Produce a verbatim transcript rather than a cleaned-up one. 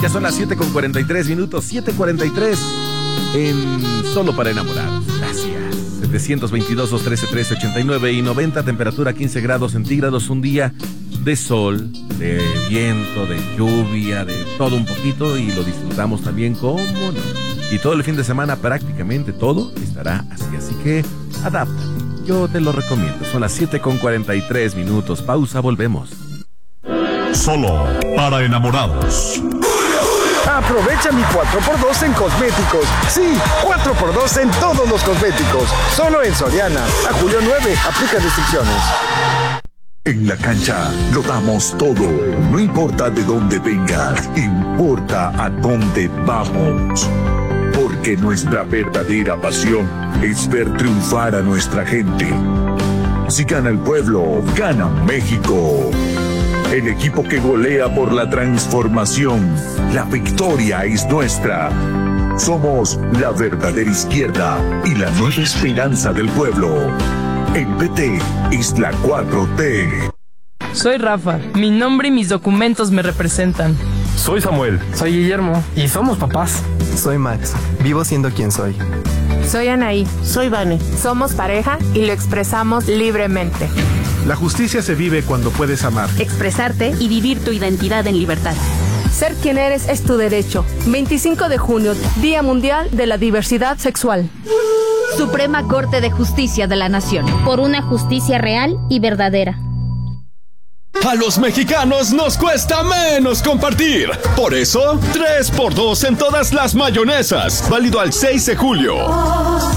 Ya son las siete con cuarenta y tres minutos, siete cuarenta y tres en Solo para Enamorados. Gracias. setecientos veintidós, doscientos trece, trece ochenta y nueve y noventa, temperatura quince grados centígrados, un día de sol, de viento, de lluvia, de todo un poquito, y lo disfrutamos también, ¿cómo no? Y todo el fin de semana, prácticamente todo, estará así, así que adáptate, yo te lo recomiendo. Son las siete con cuarenta y tres minutos, pausa, volvemos. Solo para enamorados. Aprovecha mi cuatro por dos en cosméticos. Sí, cuatro por dos en todos los cosméticos. Solo en Soriana. A julio nueve, aplica restricciones. En la cancha lo damos todo. No importa de dónde vengas, importa a dónde vamos. Porque nuestra verdadera pasión es ver triunfar a nuestra gente. Si gana el pueblo, gana México. El equipo que golea por la transformación. La victoria es nuestra. Somos la verdadera izquierda y la nueva esperanza del pueblo. El P T es la cuatro T. Soy Rafa. Mi nombre y mis documentos me representan. Soy Samuel. Soy Guillermo. Y somos papás. Soy Max. Vivo siendo quien soy. Soy Anaí. Soy Vane. Somos pareja y lo expresamos libremente. La justicia se vive cuando puedes amar, expresarte y vivir tu identidad en libertad. Ser quien eres es tu derecho. veinticinco de junio, Día Mundial de la Diversidad Sexual. Suprema Corte de Justicia de la Nación. Por una justicia real y verdadera. A los mexicanos nos cuesta menos compartir. Por eso, tres por dos en todas las mayonesas. Válido al seis de julio.